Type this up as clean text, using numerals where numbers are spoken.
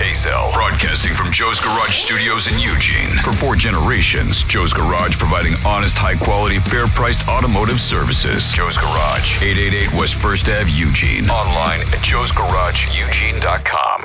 Hazel, broadcasting from Joe's Garage Studios in Eugene. For 4 generations, Joe's Garage providing honest, high-quality, fair-priced automotive services. Joe's Garage, 888 West 1st Ave, Eugene. Online at joesgarageeugene.com.